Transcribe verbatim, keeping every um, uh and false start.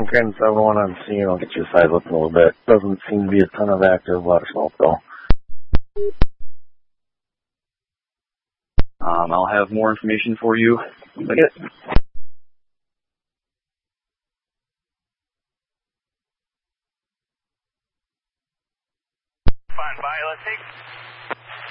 Pumpkin seven one, I'm seeing. I'll get you a size up in a little bit. Doesn't seem to be a ton of active water smoke, though. Um, I'll have more information for you. Look at it. Fine, bye. Let's take